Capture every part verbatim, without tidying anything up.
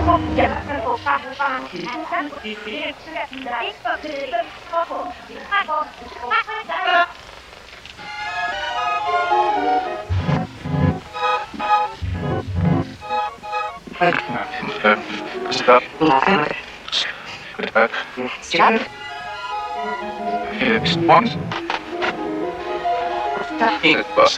Stop. Stop. It's once. In the bus.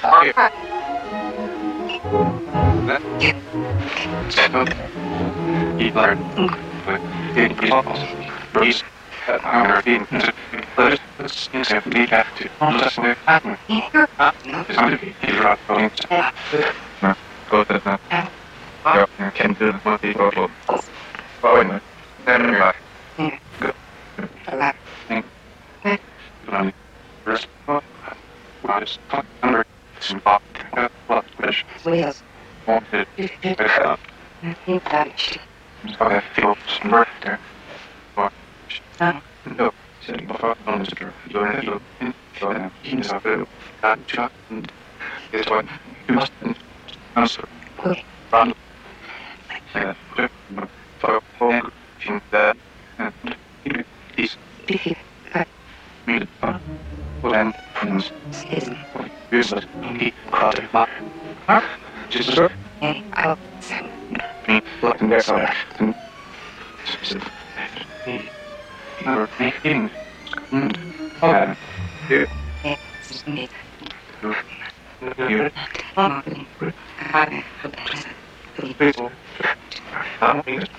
Stop. He learned. But it is also. Release. That our being. Let us instantly back to unless we're happening. It's going to be here up going to. Go to the. Yeah, can do the multi total. Oh, wait a minute. Then you're like. Good. Um, first, uh, I just talk under some pop, uh, blood fish. Wheels. Wanted, uh, okay, feel some birth there. Or, no, sitting before on the strip, you're in the in, so then, he is a bit, got shot, and it's what you must, answer, run, uh, for, for, in the, and, he's, Muted on Land Friends. Here's the he crowd of my just sir. Me looking there somewhere. And he never making okay. Here. Here. Please. I don't mean